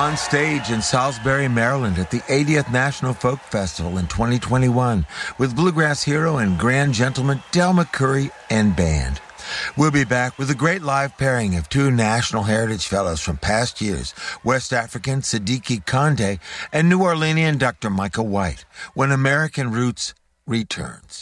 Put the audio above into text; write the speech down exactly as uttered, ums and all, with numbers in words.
on stage in Salisbury, Maryland at the eightieth National Folk Festival in twenty twenty-one with bluegrass hero and grand gentleman Del McCoury and band. We'll be back with a great live pairing of two National Heritage Fellows from past years, West African Siddiqui Kande and New Orleanian Doctor Micah White, when American Roots returns.